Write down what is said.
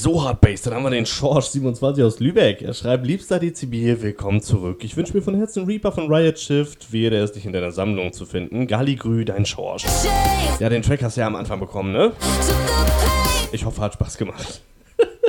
So hart Bass, dann haben wir den Schorsch27 aus Lübeck. Er schreibt, liebster DCB, willkommen zurück. Ich wünsche mir von Herzen Reaper von Riot Shift, wehe, der ist nicht in deiner Sammlung zu finden. Galligrü, dein Schorsch. Ja, den Track hast du ja am Anfang bekommen, ne? Ich hoffe, hat Spaß gemacht.